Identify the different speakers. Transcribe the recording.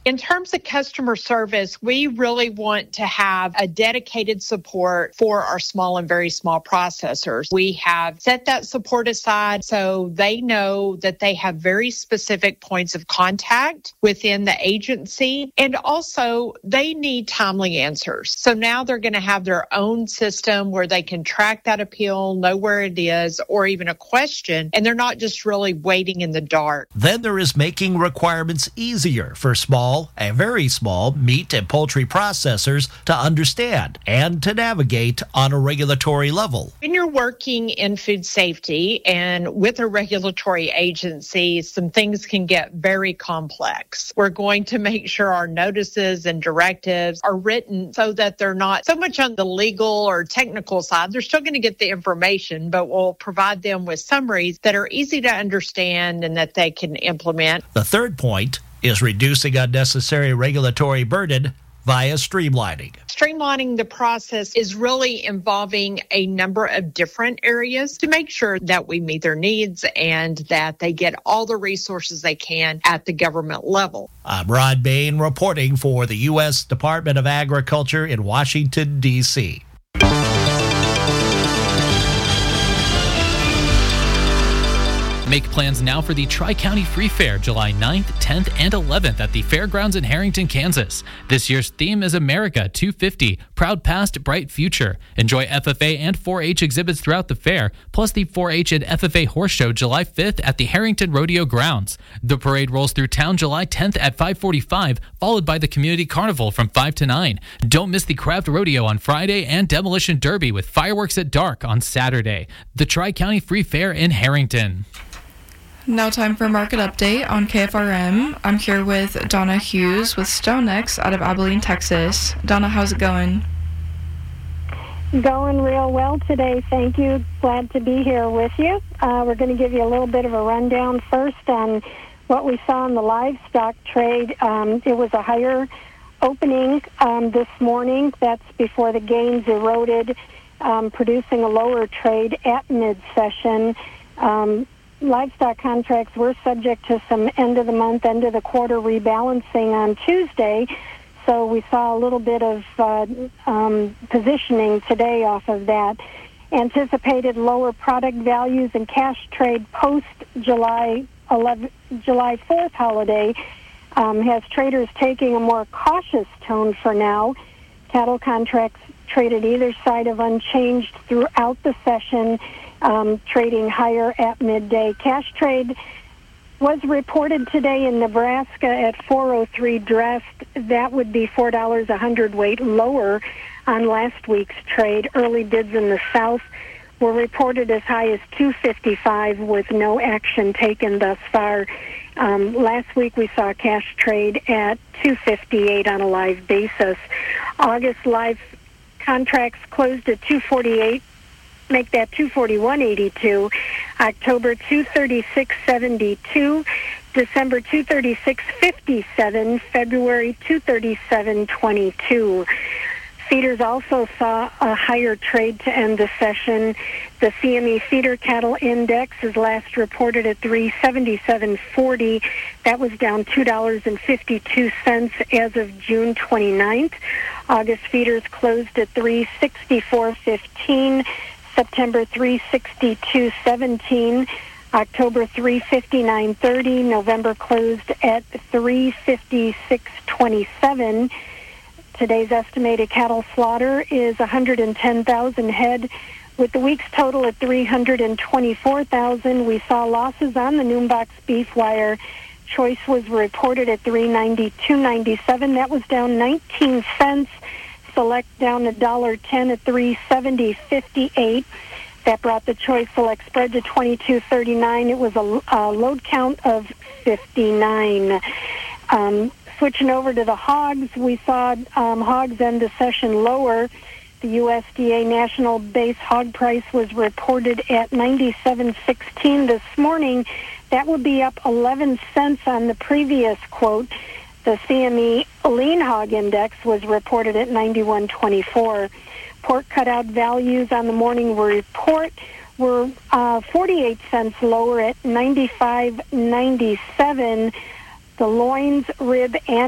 Speaker 1: In terms of customer service, we really want to have a dedicated support for our small and very small processors. We have set that support aside so they know that they have very specific points of contact within the agency, and also they need timely answers. So now they're going to have their own system where they can track that appeal, know where it is, or even a question, and they're not just really waiting in the dark.
Speaker 2: Then there is making requirements easier for small and very small meat and poultry processors to understand and to navigate on a regulatory level.
Speaker 1: When you're working in food safety and with a regulatory agency, some things can get very complex. We're going to make sure our notices and directives are written so that they're not so much on the legal or technical side. They're still going to get the information, but we'll provide them with summaries that are easy to understand and that they can implement.
Speaker 2: The third point is reducing unnecessary regulatory burden via streamlining.
Speaker 1: Streamlining the process is really involving a number of different areas to make sure that we meet their needs and that they get all the resources they can at the government level.
Speaker 2: I'm Rod Bain reporting for the U.S. Department of Agriculture in Washington, D.C.
Speaker 3: Make plans now for the Tri-County Free Fair, July 9th, 10th, and 11th at the Fairgrounds in Harrington, Kansas. This year's theme is America 250, Proud Past, Bright Future. Enjoy FFA and 4-H exhibits throughout the fair, plus the 4-H and FFA Horse Show July 5th at the Harrington Rodeo Grounds. The parade rolls through town July 10th at 5:45, followed by the Community Carnival from 5 to 9. Don't miss the Craft Rodeo on Friday and Demolition Derby with fireworks at dark on Saturday. The Tri-County Free Fair in Harrington.
Speaker 4: Now time for a market update on KFRM. I'm here with Donna Hughes with StoneX out of Abilene, Texas. Donna, how's it going?
Speaker 5: Going real well today, thank you. Glad to be here with you. We're going to give you a little bit of a rundown first on what we saw in the livestock trade. It was a higher opening this morning. That's before the gains eroded, producing a lower trade at mid-session. Livestock contracts were subject to some end-of-the-month, end-of-the-quarter rebalancing on Tuesday, so we saw a little bit of positioning today off of that. Anticipated lower product values and cash trade post-July 4th holiday has traders taking a more cautious tone for now. Cattle contracts traded either side of unchanged throughout the session, trading higher at midday. Cash trade was reported today in Nebraska at 403 dressed. That would be $4 a hundredweight lower on last week's trade. Early bids in the South were reported as high as 255 with no action taken thus far. Last week we saw cash trade at 258 on a live basis. August live contracts closed at 248. Make that 241.82, October 236.72, December 236.57, February 237.22. Feeders also saw a higher trade to end the session. The CME Feeder Cattle Index is last reported at 377.40. That was down $2.52 as of June 29th. August feeders closed at 364.15. September 362.17, October 359.30, November closed at 356.27. Today's estimated cattle slaughter is 110,000 head, with the week's total at 324,000. We saw losses on the Noonbox beef wire. Choice was reported at 392.97. That was down 19 cents. Select down $1.10 at 370.58. That brought the Choice Select spread to 22.39. It was a load count of 59. Switching over to the hogs, we saw hogs end the session lower. The USDA national base hog price was reported at 97.16 this morning. That would be up 11 cents on the previous quote. The CME lean hog index was reported at 91.24. Pork cutout values on the morning report were 48 cents lower at 95.97. The loins, rib, and